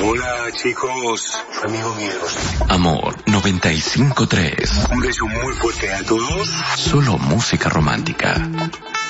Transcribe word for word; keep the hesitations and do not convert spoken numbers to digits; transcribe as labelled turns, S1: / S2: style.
S1: Hola, chicos. Amigo mío.
S2: Amor noventa y cinco tres.
S1: Un beso muy fuerte a todos.
S2: Solo música romántica.